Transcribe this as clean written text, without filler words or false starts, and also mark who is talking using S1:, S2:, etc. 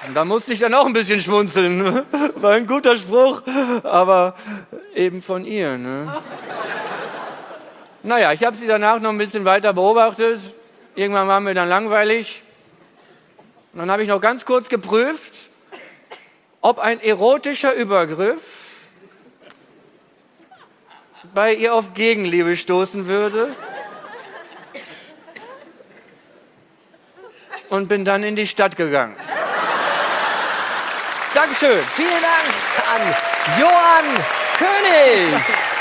S1: Da musste ich dann auch ein bisschen schmunzeln. War ein guter Spruch, aber eben von ihr. Ne? Naja, ich habe sie danach noch ein bisschen weiter beobachtet. Irgendwann war mir dann langweilig. Und dann habe ich noch ganz kurz geprüft, ob ein erotischer Übergriff bei ihr auf Gegenliebe stoßen würde. Und bin dann in die Stadt gegangen. Dankeschön.
S2: Vielen Dank an Johann König.